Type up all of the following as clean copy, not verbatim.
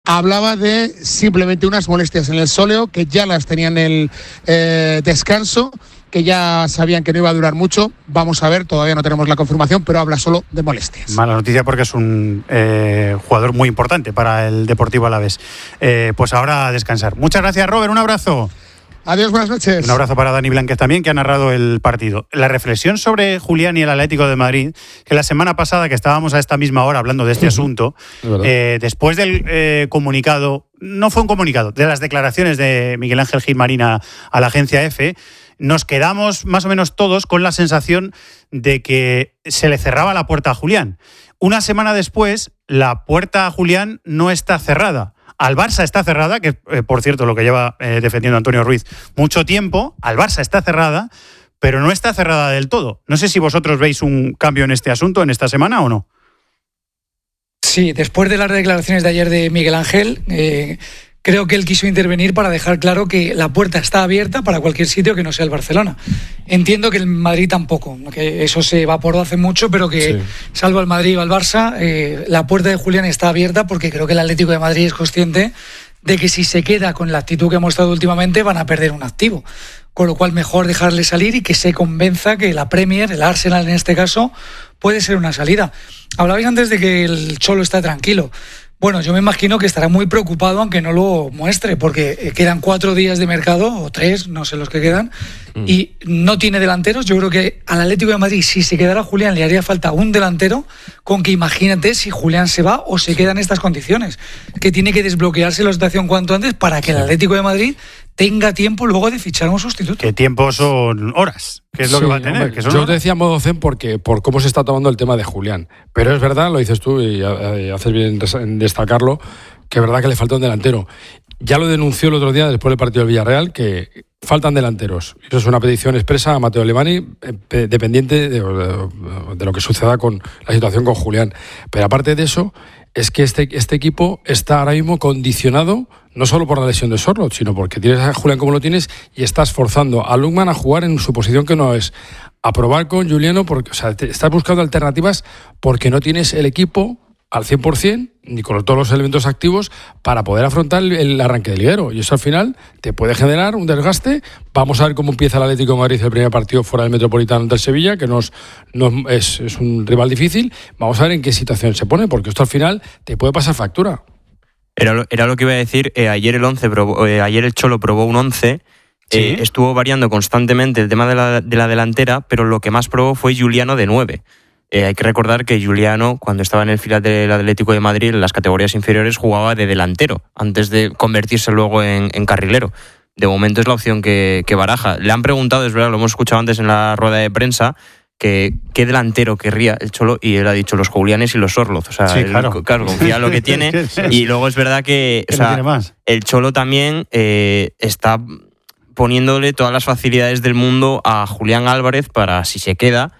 hablaba de simplemente unas molestias en el sóleo, que ya las tenían en el descanso, que ya sabían que no iba a durar mucho. Vamos a ver, todavía no tenemos la confirmación, pero habla solo de molestias. Mala noticia porque es un jugador muy importante para el Deportivo Alavés. Pues ahora a descansar. Muchas gracias, Robert, un abrazo. Adiós, buenas noches. Un abrazo para Dani Blanquez también, que ha narrado el partido. La reflexión sobre Julián y el Atlético de Madrid, que la semana pasada que estábamos a esta misma hora hablando de este asunto, después del comunicado, no fue un comunicado, de las declaraciones de Miguel Ángel Gilmarín a la agencia EFE, nos quedamos más o menos todos con la sensación de que se le cerraba la puerta a Julián. Una semana después, la puerta a Julián no está cerrada. Al Barça está cerrada, que por cierto lo que lleva defendiendo Antonio Ruiz mucho tiempo, al Barça está cerrada, pero no está cerrada del todo. No sé si vosotros veis un cambio en este asunto en esta semana o no. Sí, después de las declaraciones de ayer de Miguel Ángel, creo que él quiso intervenir para dejar claro que la puerta está abierta para cualquier sitio que no sea el Barcelona. Entiendo que el Madrid tampoco, que eso se evaporó hace mucho, pero que salvo el Madrid o el Barça, la puerta de Julián está abierta, porque creo que el Atlético de Madrid es consciente de que si se queda con la actitud que ha mostrado últimamente van a perder un activo. Con lo cual mejor dejarle salir y que se convenza que la Premier, el Arsenal en este caso, puede ser una salida. Hablabais antes de que el Cholo está tranquilo. Bueno, yo me imagino que estará muy preocupado aunque no lo muestre, porque quedan 4 días de mercado, o 3, no sé los que quedan, y no tiene delanteros. Yo creo que al Atlético de Madrid, si se quedara Julián, le haría falta un delantero, con que imagínate si Julián se va o se queda en estas condiciones, que tiene que desbloquearse la situación cuanto antes para que el Atlético de Madrid tenga tiempo luego de fichar un sustituto. ¿Qué tiempo son horas? ¿Qué es lo que va a tener? Hombre, ¿Que son yo horas? te decía modo zen por cómo se está tomando el tema de Julián. Pero es verdad, lo dices tú y haces bien en destacarlo, que es verdad que le falta un delantero. Ya lo denunció el otro día después del partido del Villarreal, que faltan delanteros. Eso es una petición expresa a Matteo Alemany, dependiente de lo que suceda con la situación con Julián. Pero aparte de eso, es que este equipo está ahora mismo condicionado no solo por la lesión de Sorloth, sino porque tienes a Julián como lo tienes y estás forzando a Lukman a jugar en su posición que no es, a probar con Juliano, porque, o sea, estás buscando alternativas porque no tienes el equipo al 100%, ni con todos los elementos activos, para poder afrontar el arranque del liguero. Y eso al final te puede generar un desgaste. Vamos a ver cómo empieza el Atlético de Madrid el primer partido fuera del Metropolitano ante el Sevilla, que es un rival difícil. Vamos a ver en qué situación se pone, porque esto al final te puede pasar factura. Era lo que iba a decir. Ayer el Cholo probó un 11. ¿Sí? Estuvo variando constantemente el tema de la delantera, pero lo que más probó fue Juliano de 9. Hay que recordar que Juliano, cuando estaba en el filial del Atlético de Madrid, en las categorías inferiores, jugaba de delantero, antes de convertirse luego en carrilero. De momento es la opción que baraja. Le han preguntado, es verdad, lo hemos escuchado antes en la rueda de prensa, que qué delantero querría el Cholo, y él ha dicho los Julianes y los Sorloth. O sea, sí, claro, confía en lo que tiene. Y luego es verdad que o sea, el Cholo también está poniéndole todas las facilidades del mundo a Julián Álvarez para, si se queda,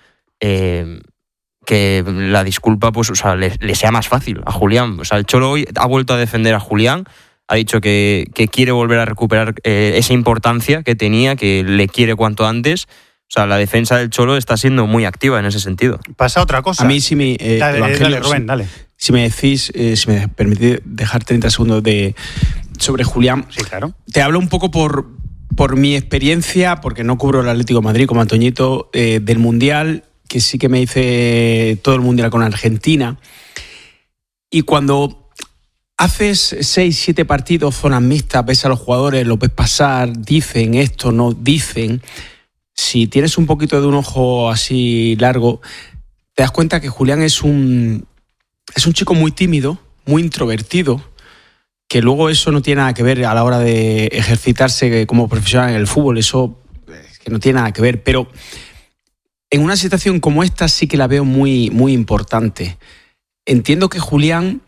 que la disculpa pues, o sea, le sea más fácil a Julián. O sea, el Cholo hoy ha vuelto a defender a Julián, ha dicho que quiere volver a recuperar esa importancia que tenía, que le quiere cuanto antes. O sea, la defensa del Cholo está siendo muy activa en ese sentido. Pasa otra cosa. A mí sí me... dale, Rubén, dale. Si me decís, si me permitís dejar 30 segundos sobre Julián. Sí, claro. Te hablo un poco por mi experiencia, porque no cubro el Atlético de Madrid como Antoñito, del Mundial, que sí que me hice todo el Mundial con Argentina. Y cuando haces 6-7 partidos, zonas mixtas, ves a los jugadores, los ves pasar, dicen esto, no dicen. Si tienes un poquito de un ojo así largo, te das cuenta que Julián es un chico muy tímido, muy introvertido, que luego eso no tiene nada que ver a la hora de ejercitarse como profesional en el fútbol, eso es que no tiene nada que ver, pero en una situación como esta sí que la veo muy, muy importante. Entiendo que Julián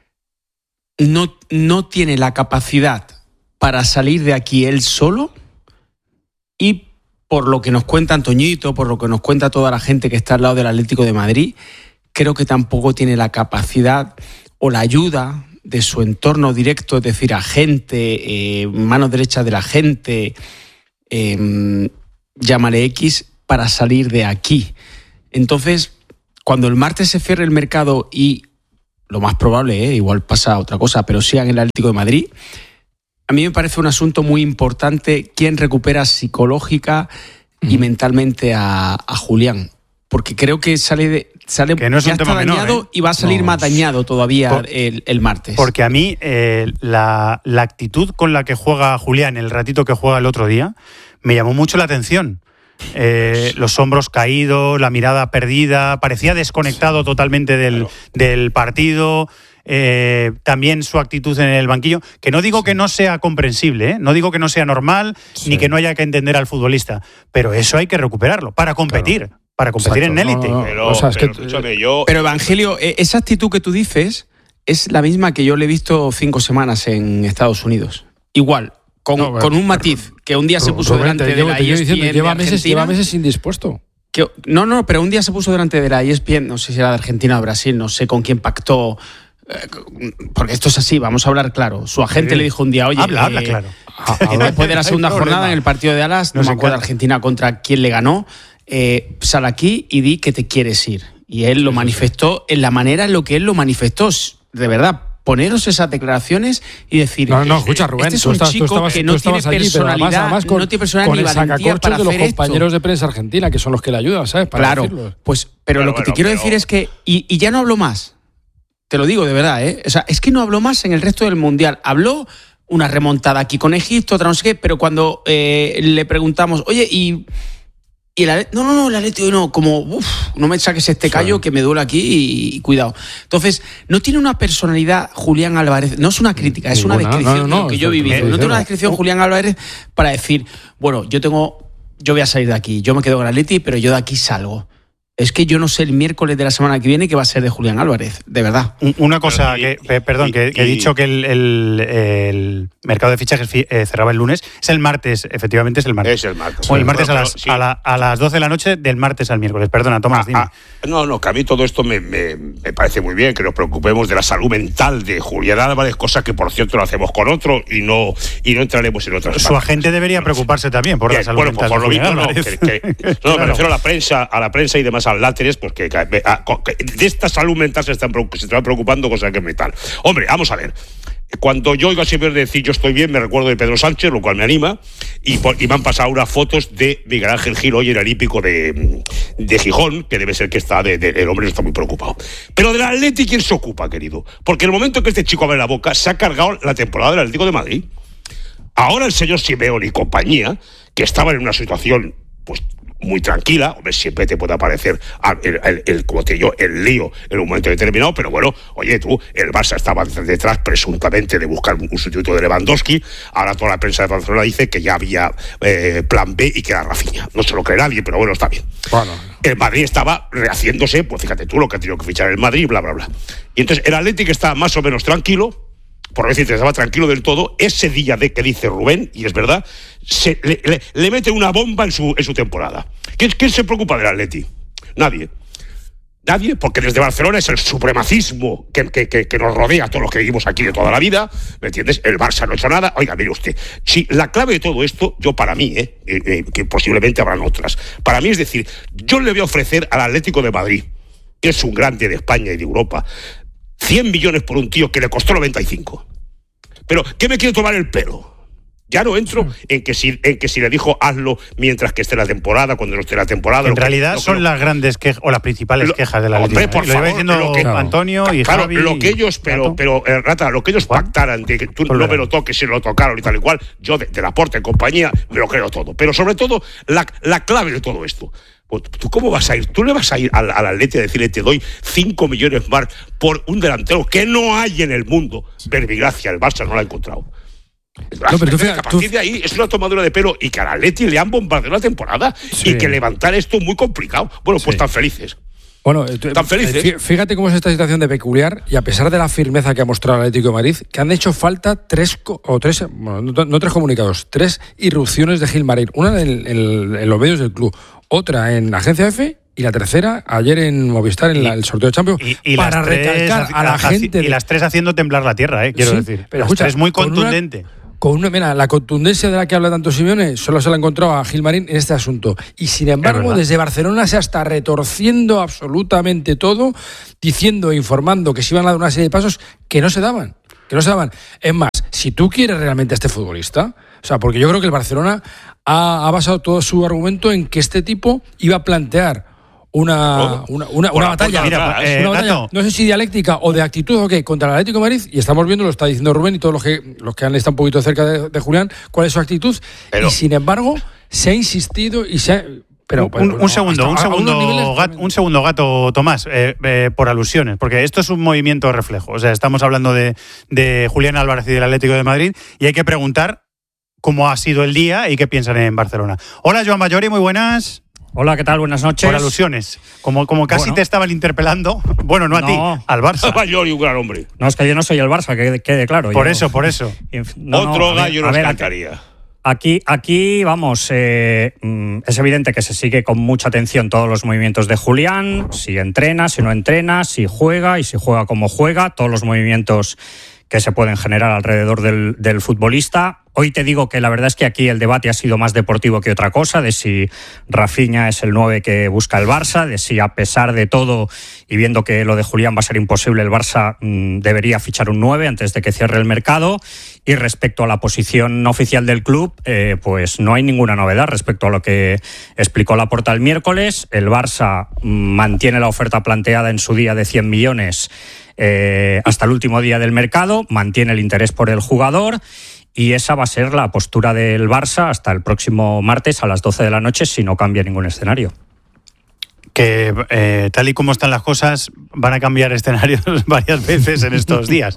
no tiene la capacidad para salir de aquí él solo, y por lo que nos cuenta Antoñito, por lo que nos cuenta toda la gente que está al lado del Atlético de Madrid, creo que tampoco tiene la capacidad o la ayuda de su entorno directo, es decir, agente, mano derecha de la gente, llámale X, para salir de aquí. Entonces, cuando el martes se cierre el mercado y lo más probable, igual pasa otra cosa, pero sigan en el Atlético de Madrid. A mí me parece un asunto muy importante quién recupera psicológica y mentalmente a Julián, porque creo que sale que no es ya un está tema dañado menor, y va a salir más dañado todavía el martes. Porque a mí la actitud con la que juega Julián, el ratito que juega el otro día, me llamó mucho la atención. Los hombros caídos, la mirada perdida, parecía desconectado totalmente del partido. También su actitud en el banquillo, que no digo que no sea comprensible, no digo que no sea normal, ni que no haya que entender al futbolista, pero eso hay que recuperarlo para competir. Para competir en élite. Pero Evangelio, esa actitud que tú dices es la misma que yo le he visto 5 semanas en Estados Unidos. Igual, con un matiz, que un día se puso delante de la ESPN lleva meses indispuesto. Pero un día se puso delante de la ESPN, no sé si era de Argentina o Brasil, no sé con quién pactó, porque esto es así, vamos a hablar claro. Su agente le dijo un día, oye, habla claro. Después de la segunda jornada en el partido de Dallas, no me acuerdo Argentina contra quién le ganó, sal aquí y di que te quieres ir. Y él lo manifestó en la manera en lo que él lo manifestó. De verdad, poneros esas declaraciones y decir... No, escucha, Rubén, este es un chico que no tiene personalidad, no tiene personalidad ni valentía para hacer esto. Con el sacacorchos de los compañeros de prensa argentina, que son los que le ayudan, ¿sabes? Para decirlo. Pero lo que te quiero decir es que... Y ya no hablo más. Te lo digo de verdad, O sea, es que no habló más en el resto del Mundial. Habló una remontada aquí con Egipto, otra no sé qué, pero cuando le preguntamos, oye, y el Atlético no, como, no me saques este callo que me duele aquí y cuidado. Entonces, no tiene una personalidad Julián Álvarez, no es una crítica, es una descripción de lo que yo he vivido. No tiene una descripción Julián Álvarez para decir, bueno, yo voy a salir de aquí, yo me quedo con el Atleti, pero yo de aquí salgo. Es que yo no sé el miércoles de la semana que viene qué va a ser de Julián Álvarez, de verdad. Una cosa, que he dicho que el mercado de fichajes cerraba el lunes. Es el martes, efectivamente es el martes. Es el martes. O el martes a las 12 de la noche del martes al miércoles. Perdona, Tomás, dime. No, que a mí todo esto me parece muy bien, que nos preocupemos de la salud mental de Julián Álvarez, cosa que por cierto lo hacemos con otro y no entraremos en otras Su agente debería preocuparse también por la salud mental. Por lo mismo, me refiero a la prensa y demás láteres, porque de esta salud mental se están preocupando, cosa que es metal. Hombre, vamos a ver. Cuando yo oigo siempre decir yo estoy bien, me recuerdo de Pedro Sánchez, lo cual me anima, y me han pasado unas fotos de Miguel Ángel Gil hoy en el Olímpico de Gijón, que debe ser que el hombre está muy preocupado. Pero del Atleti, ¿quién se ocupa, querido? Porque en el momento que este chico abre la boca, se ha cargado la temporada del Atlético de Madrid. Ahora el señor Simeone y compañía, que estaban en una situación, pues, muy tranquila, hombre, siempre te puede aparecer el lío en un momento determinado, pero bueno, oye tú, el Barça estaba detrás presuntamente de buscar un sustituto de Lewandowski, ahora toda la prensa de Barcelona dice que ya había plan B y que era Rafinha, no se lo cree nadie, pero bueno, está bien. Bueno. El Madrid estaba rehaciéndose, pues fíjate tú lo que ha tenido que fichar el Madrid, bla, bla, bla. Y entonces el Atlético está más o menos tranquilo, por decirte, estaba tranquilo del todo. Ese día de que dice Rubén, y es verdad, le mete una bomba en su temporada. ¿Quién se preocupa del Atleti? Nadie, porque desde Barcelona es el supremacismo que nos rodea a todos los que vivimos aquí de toda la vida, ¿me entiendes? El Barça no ha hecho nada. Oiga, mire usted, si la clave de todo esto, yo para mí, que posiblemente habrán otras, para mí es decir, yo le voy a ofrecer al Atlético de Madrid, que es un grande de España y de Europa, 100 millones por un tío que le costó 95. Pero, ¿qué me quiere tomar el pelo? Ya no entro en que si le dijo hazlo mientras que esté la temporada, cuando no esté la temporada. En realidad son las grandes quejas o las principales quejas de la Atlético. Por favor, lo iba diciendo Antonio y Javi. Lo que ellos, Rata, lo que ellos pactaran de que tú no me lo toques, si lo tocaron y tal y cual, yo de Laporte en compañía me lo creo todo. Pero sobre todo, la clave de todo esto. ¿Tú cómo vas a ir? ¿Tú le vas a ir al Atleti a decirle te doy 5 millones más por un delantero que no hay en el mundo? Verbigracia, el Barça no lo ha encontrado. No, pero a partir de ahí es una tomadura de pelo y que al Atleti le han bombardeado la temporada y que levantar esto es muy complicado. Bueno, pues tan felices. Bueno, tan felices. Fíjate cómo es esta situación de peculiar y a pesar de la firmeza que ha mostrado el Atlético de Madrid, que han hecho falta tres comunicados, 3 irrupciones de Gilmarín. Una en los medios del club, otra en Agencia F y la tercera ayer en Movistar en el sorteo de Champions para recalcar a la gente. Y las 3 haciendo temblar la tierra, quiero decir. Pero escucha, es muy contundente. mira, la contundencia de la que habla tanto Simeone solo se la encontró a Gilmarín en este asunto. Y sin embargo, desde Barcelona se está retorciendo absolutamente todo, diciendo e informando que se iban a dar una serie de pasos que no se daban. Es más, si tú quieres realmente a este futbolista, o sea, porque yo creo que el Barcelona ha basado todo su argumento en que este tipo iba a plantear una batalla, no sé si dialéctica o de actitud o qué, contra el Atlético de Madrid, y estamos viendo, lo está diciendo Rubén y todos los que han estado un poquito cerca de Julián, cuál es su actitud, y sin embargo se ha insistido y se ha... Un segundo, Gato Tomás, por alusiones, porque esto es un movimiento reflejo. O sea, estamos hablando de Julián Álvarez y del Atlético de Madrid, y hay que preguntar cómo ha sido el día y qué piensan en Barcelona. Hola, Joan Bayori, muy buenas. Hola, ¿qué tal? Buenas noches. Por alusiones. Como casi te estaban interpelando. Bueno, no a ti, al Barça. Bayori, un gran hombre. No, es que yo no soy el Barça, que quede claro. Por eso. Otro gallo nos cantaría. Aquí vamos, es evidente que se sigue con mucha atención todos los movimientos de Julián, si entrena, si no entrena, si juega y si juega como juega, todos los movimientos que se pueden generar alrededor del futbolista. Hoy te digo que la verdad es que aquí el debate ha sido más deportivo que otra cosa, de si Rafinha es el 9 que busca el Barça, de si a pesar de todo y viendo que lo de Julián va a ser imposible, el Barça debería fichar un 9 antes de que cierre el mercado. Y respecto a la posición oficial del club, pues no hay ninguna novedad respecto a lo que explicó Laporta el miércoles. El Barça mantiene la oferta planteada en su día de 100 millones hasta el último día del mercado, mantiene el interés por el jugador y esa va a ser la postura del Barça hasta el próximo martes a las 12 de la noche si no cambia ningún escenario. Que tal y como están las cosas van a cambiar escenarios varias veces en estos días.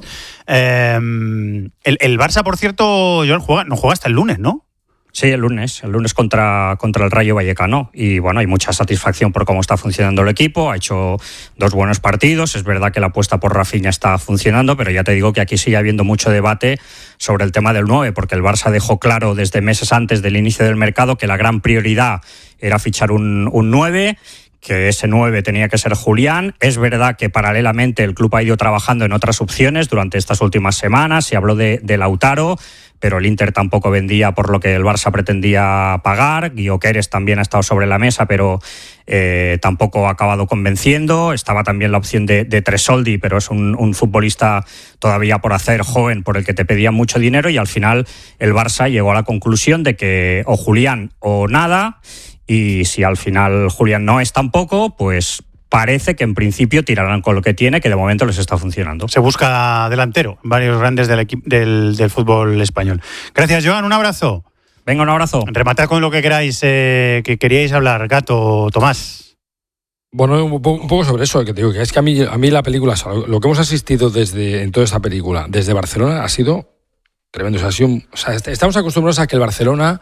El Barça, por cierto, Joan, no juega hasta el lunes, ¿no? Sí, el lunes contra el Rayo Vallecano. Y bueno, hay mucha satisfacción por cómo está funcionando el equipo. Ha hecho 2 buenos partidos. Es verdad que la apuesta por Rafinha está funcionando, pero ya te digo que aquí sigue habiendo mucho debate sobre el tema del 9, porque el Barça dejó claro desde meses antes del inicio del mercado que la gran prioridad era fichar un 9, que ese 9 tenía que ser Julián. Es verdad que paralelamente el club ha ido trabajando en otras opciones durante estas últimas semanas. Se habló de Lautaro, pero el Inter tampoco vendía por lo que el Barça pretendía pagar. Gyökeres también ha estado sobre la mesa, pero tampoco ha acabado convenciendo. Estaba también la opción de Tresoldi, pero es un futbolista todavía por hacer, joven, por el que te pedían mucho dinero, y al final el Barça llegó a la conclusión de que o Julián o nada. Y si al final Julián no es tampoco, pues parece que en principio tirarán con lo que tiene, que de momento les está funcionando. Se busca delantero, varios grandes del fútbol español. Gracias, Joan, un abrazo. Venga, un abrazo. Rematad con lo que queráis, que queríais hablar, Gato, Tomás. Bueno, un poco sobre eso, que te digo, que es que a mí la película, lo que hemos asistido en toda esta película, desde Barcelona, ha sido tremendo. Estamos acostumbrados a que el Barcelona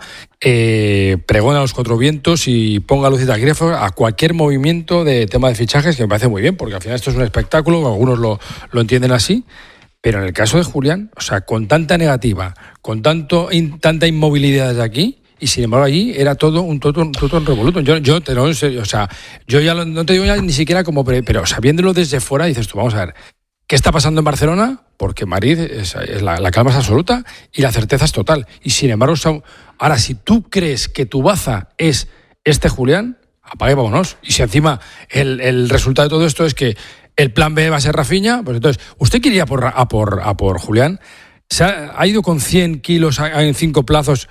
pregona a los 4 vientos y ponga luz y taquígrafos a cualquier movimiento de tema de fichajes, que me parece muy bien, porque al final esto es un espectáculo, algunos lo entienden así, pero en el caso de Julián, con tanta negativa, con tanta inmovilidad desde aquí, y sin embargo allí era todo un revoluto. Yo te lo en serio, yo ya no te digo ya ni siquiera como, pero sabiéndolo desde fuera, dices tú, vamos a ver, ¿qué está pasando en Barcelona? Porque Madrid la calma es absoluta y la certeza es total. Y sin embargo, ahora, si tú crees que tu baza es este Julián, apague y vámonos. Y si encima el resultado de todo esto es que el plan B va a ser Rafinha, pues entonces, ¿usted quería a por Julián? ¿Ha ido con 100 kilos en 5 plazos,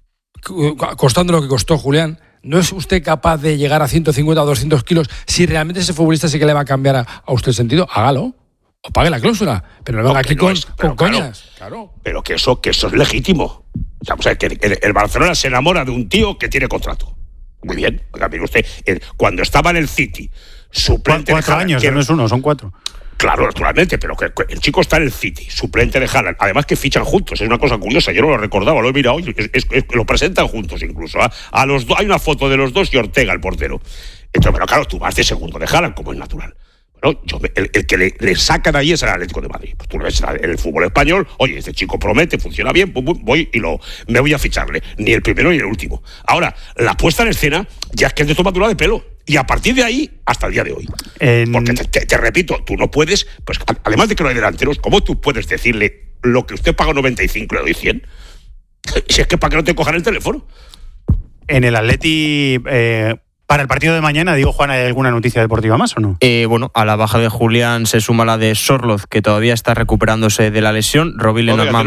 costando lo que costó Julián? ¿No es usted capaz de llegar a 150 o 200 kilos? Si realmente ese futbolista sí que le va a cambiar a usted el sentido, hágalo. O pague la cláusula, pero no venga aquí con coñas. Claro. Pero que eso es legítimo. Vamos a ver, que el Barcelona se enamora de un tío que tiene contrato. Muy bien. Oiga, mire usted, cuando estaba en el City, suplente 4 años, no es 1, son 4. Claro, naturalmente, pero que el chico está en el City, suplente de Haaland. Además que fichan juntos, es una cosa curiosa, yo no lo recordaba, lo he mirado hoy, lo presentan juntos incluso. A los dos, hay una foto de los dos y Ortega, el portero. Entonces, pero claro, tú vas de segundo de Haaland, como es natural. Bueno, el que le sacan ahí es el Atlético de Madrid. Pues tú lo ves en el fútbol español, oye, este chico promete, funciona bien, voy y me voy a ficharle. Ni el primero ni el último. Ahora, la puesta en escena ya es que es de tomadura de pelo. Y a partir de ahí, hasta el día de hoy. Porque te repito, tú no puedes, pues además de que no hay delanteros, ¿cómo tú puedes decirle lo que usted paga 95 le doy 100? Si es que para que no te cojan el teléfono. En el Atleti, para el partido de mañana, digo, Juan, ¿hay alguna noticia deportiva más o no? Bueno, a la baja de Julián se suma la de Sorloz, que todavía está recuperándose de la lesión. Robin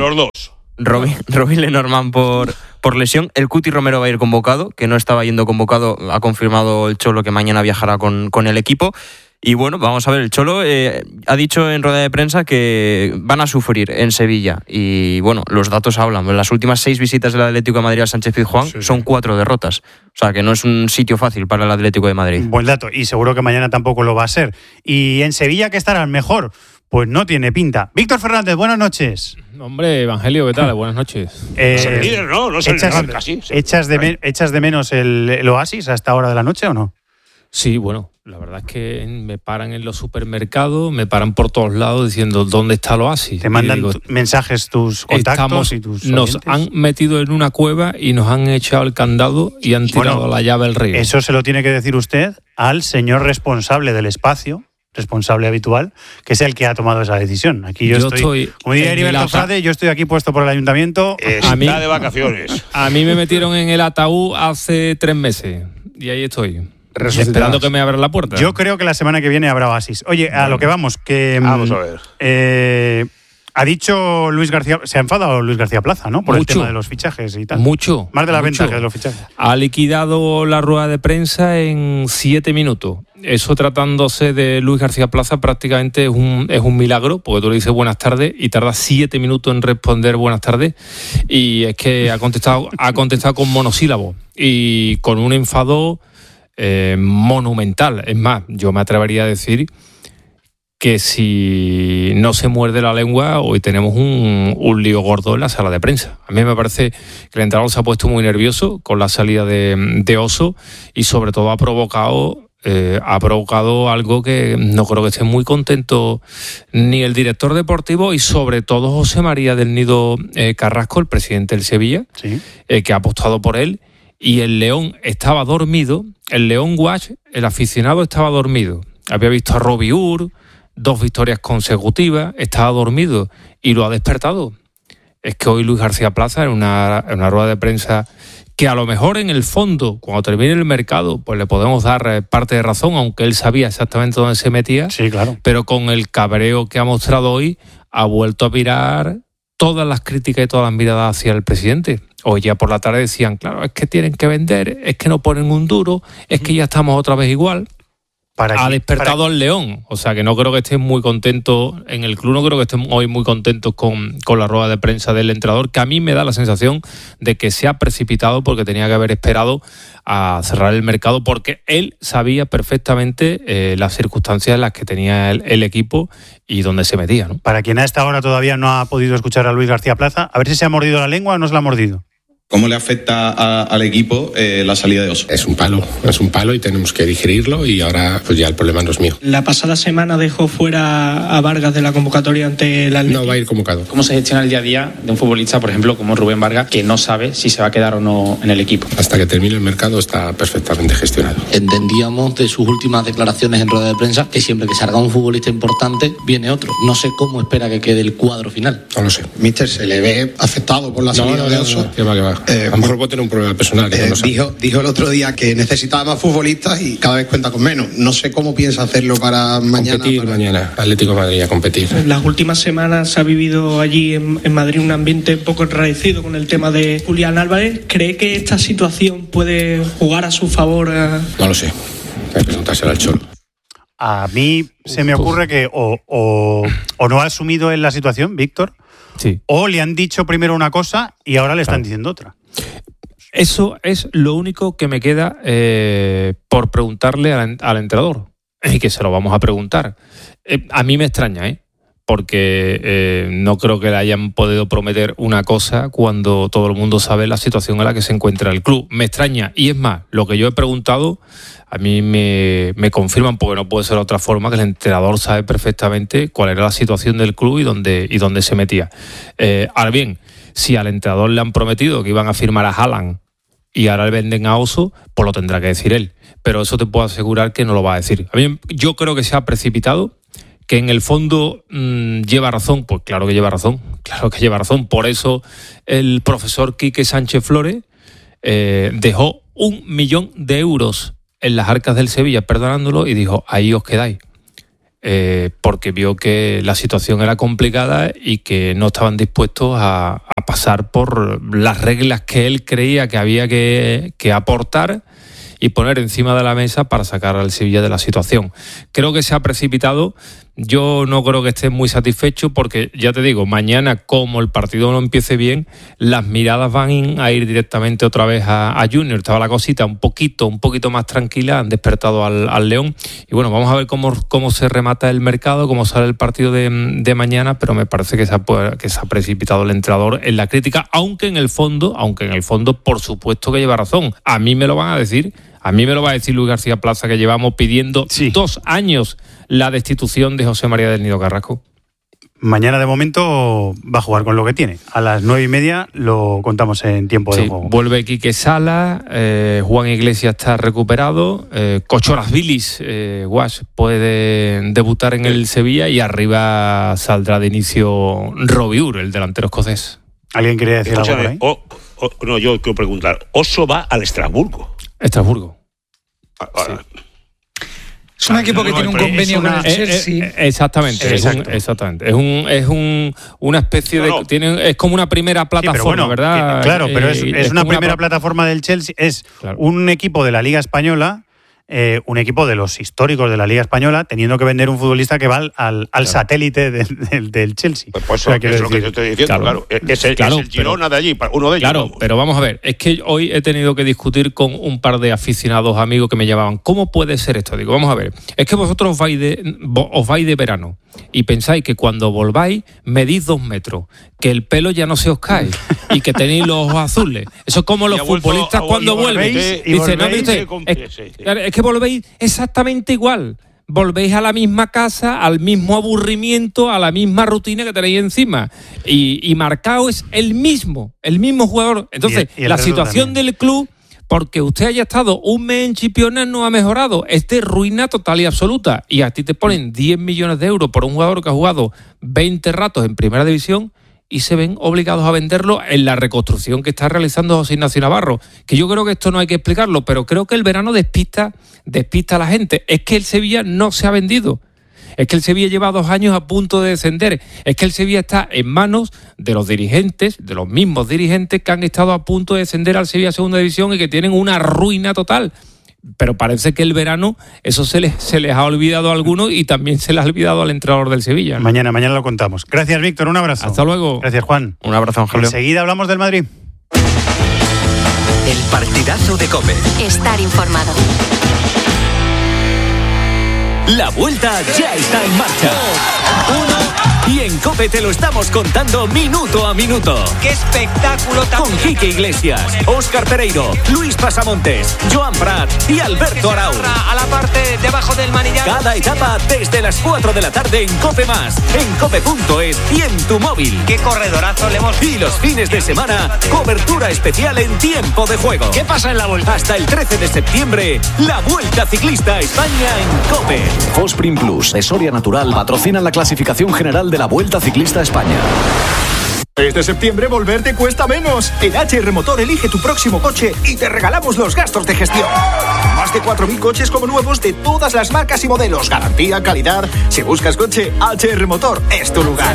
Lenormand por lesión. El Cuti Romero va a ir convocado, que no estaba yendo convocado. Ha confirmado el Cholo que mañana viajará con el equipo. Y bueno, vamos a ver, el Cholo ha dicho en rueda de prensa que van a sufrir en Sevilla. Y bueno, los datos hablan. En las últimas 6 visitas del Atlético de Madrid al Sánchez-Pizjuán son 4 derrotas. O sea, que no es un sitio fácil para el Atlético de Madrid. Buen dato. Y seguro que mañana tampoco lo va a ser. ¿Y en Sevilla qué estarán mejor? Pues no tiene pinta. Víctor Fernández, buenas noches. Hombre, Evangelio, ¿qué tal? Buenas noches. Es el líder, ¿no? No es el líder casi. ¿Echas de menos el Oasis a esta hora de la noche o no? Sí, bueno, la verdad es que me paran en los supermercados, me paran por todos lados diciendo ¿dónde está el Oasis? Te mandan mensajes tus contactos y tus nos oyentes. Han metido en una cueva y nos han echado el candado y han tirado la llave al río. Eso se lo tiene que decir usted al señor responsable del espacio, responsable habitual, que es el que ha tomado esa decisión. Aquí yo estoy como diría Heriberto Frade, yo estoy aquí puesto por el ayuntamiento. Está de vacaciones. A mí me metieron en el ataúd hace 3 meses y ahí estoy. Esperando que me abran la puerta. Yo creo que la semana que viene habrá Oasis. Oye, a lo que vamos, que... Vamos a ver. Ha dicho Luis García... Se ha enfadado Luis García Plaza, ¿no? Por Mucho. El tema de los fichajes y tal. Mucho. Más de la venta que de los fichajes. Ha liquidado la rueda de prensa en 7 minutos. Eso, tratándose de Luis García Plaza, prácticamente es un milagro, porque tú le dices buenas tardes y tarda 7 minutos en responder buenas tardes. Y es que ha contestado con monosílabos y con un enfado monumental. Es más, yo me atrevería a decir que si no se muerde la lengua, hoy tenemos un lío gordo en la sala de prensa. A mí me parece que el entrenador se ha puesto muy nervioso con la salida de Oso y sobre todo ha provocado algo que no creo que esté muy contento ni el director deportivo y sobre todo José María del Nido Carrasco, el presidente del Sevilla, sí. Que ha apostado por él. Y el León estaba dormido, el León Watch, el aficionado estaba dormido. Había visto a Robbie Ur, 2 victorias consecutivas, estaba dormido y lo ha despertado. Es que hoy Luis García Plaza, en una rueda de prensa que a lo mejor en el fondo, cuando termine el mercado, pues le podemos dar parte de razón, aunque él sabía exactamente dónde se metía. Sí, claro. Pero con el cabreo que ha mostrado hoy, ha vuelto a virar todas las críticas y todas las miradas hacia el presidente. Hoy ya por la tarde decían, claro, es que tienen que vender, es que no ponen un duro, es que ya estamos otra vez igual. Ha despertado al León. O sea que no creo que estén muy contentos en el club, no creo que estén hoy muy contentos con la rueda de prensa del entrenador, que a mí me da la sensación de que se ha precipitado porque tenía que haber esperado a cerrar el mercado, porque él sabía perfectamente las circunstancias en las que tenía el equipo y dónde se metía, ¿no? Para quien a esta hora todavía no ha podido escuchar a Luis García Plaza, a ver si se ha mordido la lengua o no se la ha mordido. ¿Cómo le afecta al equipo la salida de Oso? Es un palo y tenemos que digerirlo y ahora pues ya el problema no es mío. La pasada semana dejó fuera a Vargas de la convocatoria ante el Atlético. No va a ir convocado. ¿Cómo se gestiona el día a día de un futbolista, por ejemplo, como Rubén Vargas, que no sabe si se va a quedar o no en el equipo? Hasta que termine el mercado está perfectamente gestionado. Entendíamos de sus últimas declaraciones en rueda de prensa que siempre que salga un futbolista importante viene otro. No sé cómo espera que quede el cuadro final. No lo sé. Míster, ¿se le ve afectado por la salida de Oso? Que va. A lo mejor puede tener un problema personal. Dijo el otro día que necesitaba más futbolistas y cada vez cuenta con menos. No sé cómo piensa hacerlo para mañana. Competir mañana, Atlético de Madrid a competir. En las últimas semanas se ha vivido allí en Madrid un ambiente un poco enrarecido con el tema de Julián Álvarez. ¿Cree que esta situación puede jugar a su favor? No lo sé. Hay que preguntárselo al Cholo. A mí se me ocurre que o no ha asumido en la situación, Víctor, sí, o le han dicho primero una cosa y ahora le están diciendo otra. Eso es lo único que me queda por preguntarle al entrenador, y que se lo vamos a preguntar. A mí me extraña, porque no creo que le hayan podido prometer una cosa cuando todo el mundo sabe la situación en la que se encuentra el club. Me extraña, y es más, lo que yo he preguntado, a mí me confirman, porque no puede ser de otra forma, que el entrenador sabe perfectamente cuál era la situación del club y dónde se metía. Ahora bien, si al entrenador le han prometido que iban a firmar a Haaland y ahora le venden a Oso, pues lo tendrá que decir él. Pero eso te puedo asegurar que no lo va a decir. A mí, yo creo que se ha precipitado, Que en el fondo lleva razón, pues claro que lleva razón. Por eso el profesor Quique Sánchez Flores dejó 1 millón de euros en las arcas del Sevilla, perdonándolo, y dijo, ahí os quedáis. Porque vio que la situación era complicada y que no estaban dispuestos a pasar por las reglas que él creía que había que aportar y poner encima de la mesa para sacar al Sevilla de la situación. Creo que se ha precipitado. Yo no creo que esté muy satisfecho porque, ya te digo, mañana, como el partido no empiece bien, las miradas van a ir directamente otra vez a Junior. Estaba la cosita un poquito más tranquila, han despertado al León. Y bueno, vamos a ver cómo se remata el mercado, cómo sale el partido de mañana, pero me parece que se ha precipitado el entrenador en la crítica, aunque en el fondo, por supuesto que lleva razón. A mí me lo van a decir. A mí me lo va a decir Luis García Plaza, que llevamos pidiendo 2 años la destitución de José María del Nido Carrasco. Mañana, de momento, va a jugar con lo que tiene. A las 9:30 lo contamos en tiempo de juego. Vuelve Quique Sala, Juan Iglesias está recuperado, Kochorazvilis, Guas, puede debutar en el Sevilla y arriba saldrá de inicio Robiur, el delantero escocés. ¿Alguien quería decir algo por ahí? No, yo quiero preguntar. Oso va al Estrasburgo. Sí. Es un equipo que tiene un convenio con el Chelsea. Exactamente. Es una especie de... es como una primera plataforma, ¿verdad? Claro, pero es una primera plataforma del Chelsea. Es un equipo de la Liga Española, un equipo de los históricos de la Liga Española, teniendo que vender un futbolista que va al satélite del Chelsea. Pues eso es lo que yo estoy diciendo, claro. Es el Girona de allí, uno de ellos. Claro, pero vamos a ver, es que hoy he tenido que discutir con un par de aficionados amigos que me llamaban, ¿cómo puede ser esto? Digo, vamos a ver, es que vosotros os vais de verano y pensáis que cuando volváis medís 2 metros, que el pelo ya no se os cae y que tenéis los ojos azules. Eso es como los futbolistas cuando vuelven. Dicen, no, es que volvéis exactamente igual. Volvéis a la misma casa, al mismo aburrimiento, a la misma rutina que tenéis encima. Y Marcao es el mismo jugador. Entonces, la situación del club, porque usted haya estado un mes en Chipiona, no ha mejorado. Es de ruina total y absoluta. Y a ti te ponen 10 millones de euros por un jugador que ha jugado 20 ratos en Primera División y se ven obligados a venderlo en la reconstrucción que está realizando José Ignacio Navarro. Que yo creo que esto no hay que explicarlo, pero creo que el verano despista a la gente. Es que el Sevilla no se ha vendido. Es que el Sevilla lleva 2 años a punto de descender. Es que el Sevilla está en manos de los dirigentes, de los mismos dirigentes que han estado a punto de descender al Sevilla a Segunda División y que tienen una ruina total. Pero parece que el verano eso se les ha olvidado a algunos y también se les ha olvidado al entrenador del Sevilla, ¿no? Mañana lo contamos. Gracias, Víctor, un abrazo. Hasta luego. Gracias, Juan. Un abrazo, Angelio. Enseguida hablamos del Madrid. El partidazo de COPE. Estar informado. La vuelta ya está en marcha. Y en COPE te lo estamos contando minuto a minuto. ¡Qué espectáculo tan... Con Quique Iglesias, Óscar Pereiro, Luis Pasamontes, Joan Prat y Alberto Arau. A la parte debajo del manillar. Cada etapa desde las 4 de la tarde en COPE+, en cope.es y en tu móvil. ¡Qué corredorazo le hemos... Y los fines de semana, cobertura especial en tiempo de juego. ¿Qué pasa en la vuelta? Hasta el 13 de septiembre, la Vuelta Ciclista a España en COPE. Fosprin Plus de Soria Natural patrocinan la clasificación general de la Vuelta Ciclista a España. Este septiembre volver te cuesta menos. En HR Motor elige tu próximo coche y te regalamos los gastos de gestión. Más de 4.000 coches como nuevos de todas las marcas y modelos. Garantía, calidad. Si buscas coche, HR Motor es tu lugar.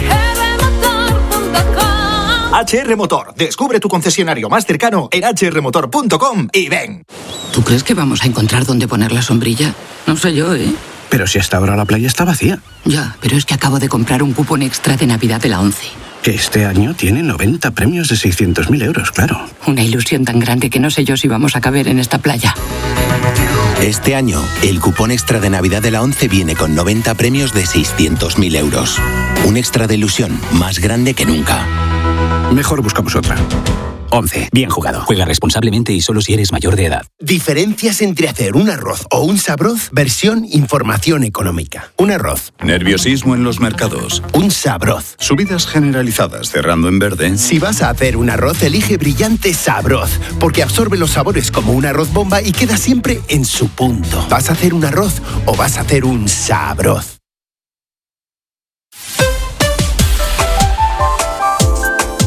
HR Motor. Descubre tu concesionario más cercano en hrmotor.com y ven. ¿Tú crees que vamos a encontrar dónde poner la sombrilla? No sé yo, ¿eh? Pero si hasta ahora la playa está vacía. Ya, pero es que acabo de comprar un cupón extra de Navidad de la 11. Que este año tiene 90 premios de 600.000 euros, claro. Una ilusión tan grande que no sé yo si vamos a caber en esta playa. Este año, el cupón extra de Navidad de la 11 viene con 90 premios de 600.000 euros. Un extra de ilusión más grande que nunca. Mejor buscamos otra. 11. Bien jugado. Juega responsablemente y solo si eres mayor de edad. Diferencias entre hacer un arroz o un sabroz, versión información económica. Un arroz. Nerviosismo en los mercados. Un sabroz. Subidas generalizadas cerrando en verde. Si vas a hacer un arroz, elige Brillante Sabroz, porque absorbe los sabores como un arroz bomba y queda siempre en su punto. ¿Vas a hacer un arroz o vas a hacer un sabroz?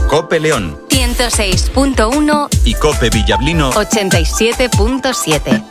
Cope León 106.1 y Cope Villablino 87.7.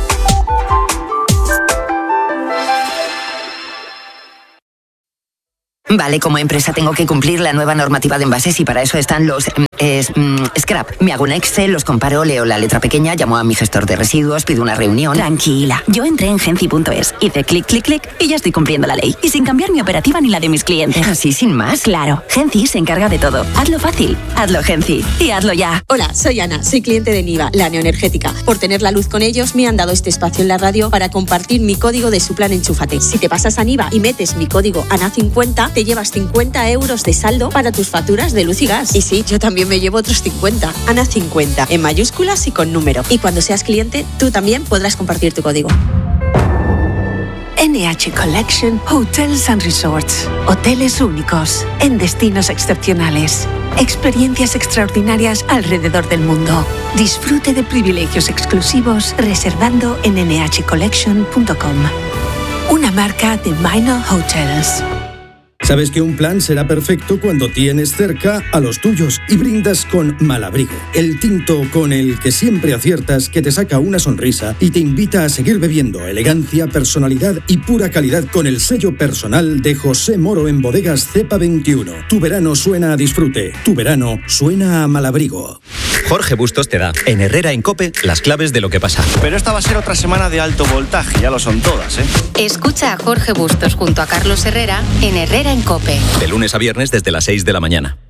Vale, como empresa tengo que cumplir la nueva normativa de envases y para eso están los scrap. Me hago un Excel, los comparo, leo la letra pequeña, llamo a mi gestor de residuos, pido una reunión. Tranquila, yo entré en Genci.es, hice clic, clic, clic y ya estoy cumpliendo la ley. Y sin cambiar mi operativa ni la de mis clientes. ¿Así sin más? Claro, Genci se encarga de todo. Hazlo fácil, hazlo Genci y hazlo ya. Hola, soy Ana, soy cliente de Niva, la neoenergética. Por tener la luz con ellos me han dado este espacio en la radio para compartir mi código de su plan Enchúfate. Si te pasas a Niva y metes mi código ANA50, te llevas 50 euros de saldo para tus facturas de luz y gas. Y sí, yo también me llevo otros 50. ANA50, en mayúsculas y con número. Y cuando seas cliente, tú también podrás compartir tu código. NH Collection Hotels and Resorts. Hoteles únicos, en destinos excepcionales. Experiencias extraordinarias alrededor del mundo. Disfrute de privilegios exclusivos reservando en nhcollection.com. Una marca de Minor Hotels. Sabes que un plan será perfecto cuando tienes cerca a los tuyos y brindas con Malabrigo, el tinto con el que siempre aciertas, que te saca una sonrisa y te invita a seguir bebiendo. Elegancia, personalidad y pura calidad con el sello personal de José Moro en Bodegas Cepa 21. Tu verano suena a disfrute, tu verano suena a Malabrigo. Jorge Bustos te da, en Herrera en COPE, las claves de lo que pasa. Pero esta va a ser otra semana de alto voltaje, ya lo son todas, ¿eh? Escucha a Jorge Bustos junto a Carlos Herrera en Herrera en COPE. De lunes a viernes desde las 6 de la mañana.